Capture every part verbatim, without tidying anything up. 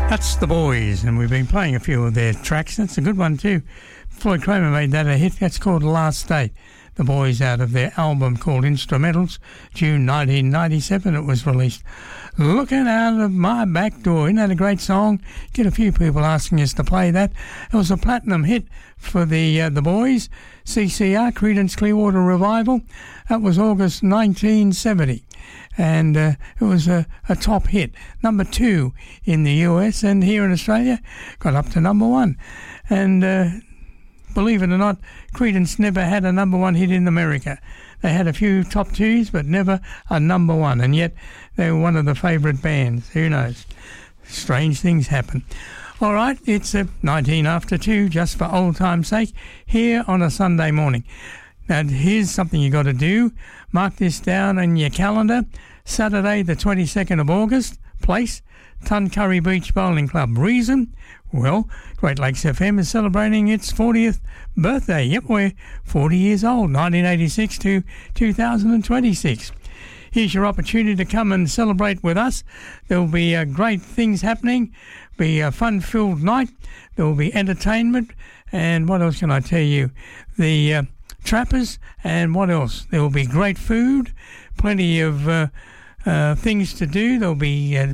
That's The Boys, and we've been playing a few of their tracks. That's a good one too. Floyd Kramer made that a hit. That's called Last Day. The Boys, out of their album called Instrumentals, June nineteen ninety-seven it was released. Looking Out of My Back Door, isn't that a great song? Get a few people asking us to play that. It was a platinum hit for the uh, the Boys, C C R, Creedence Clearwater Revival. That was August nineteen seventy. And uh, it was a, a top hit, number two in the U S, and here in Australia got up to number one. And uh, believe it or not, Creedence never had a number one hit in America. They had a few top twos, but never a number one, and yet they were one of the favourite bands. Who knows? Strange things happen. All right, it's uh, nineteen after two, just for old time's sake, here on a Sunday morning. Now, here's something you got to do. Mark this down on your calendar. Saturday, the twenty-second of August. Place, Tuncurry Beach Bowling Club. Reason? Well, Great Lakes F M is celebrating its fortieth birthday. Yep, we're forty years old, nineteen eighty-six to two thousand twenty-six. Here's your opportunity to come and celebrate with us. There will be uh, great things happening. Be a fun-filled night. There will be entertainment. And what else can I tell you? The uh, Trappers, and what else? There will be great food, plenty of uh, uh, things to do. There'll be, uh,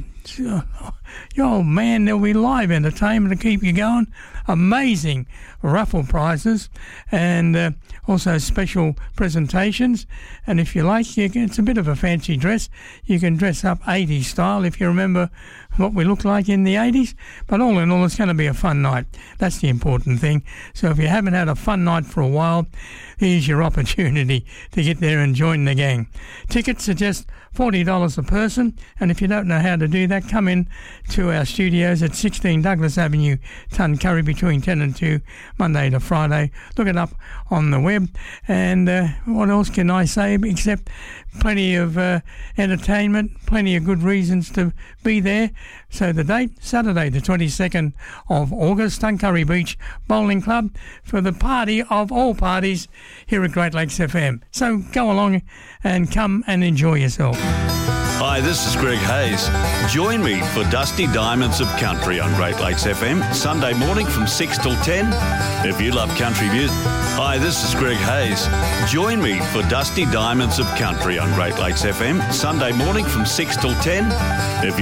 oh man, there'll be live entertainment to keep you going. Amazing raffle prizes, and uh, also special presentations. And if you like, you can, it's a bit of a fancy dress. You can dress up eighties style if you remember what we looked like in the eighties. But all in all, it's going to be a fun night. That's the important thing. So if you haven't had a fun night for a while, here's your opportunity to get there and join the gang. Tickets are just forty dollars a person, and if you don't know how to do that, come in to our studios at sixteen Douglas Avenue, Tuncurry, between ten and two, Monday to Friday. Look it up on the web. And uh, what else can I say except plenty of uh, entertainment, plenty of good reasons to be there. So the date, Saturday the twenty-second of August, Tuncurry Beach Bowling Club, for the party of all parties here at Great Lakes F M. So go along and come and enjoy yourself. Hi, this is Greg Hayes. Join me for Dusty Diamonds of Country on Great Lakes F M, Sunday morning from six till ten. If you love country music. Hi, this is Greg Hayes. Join me for Dusty Diamonds of Country on Great Lakes F M, Sunday morning from six till ten. If you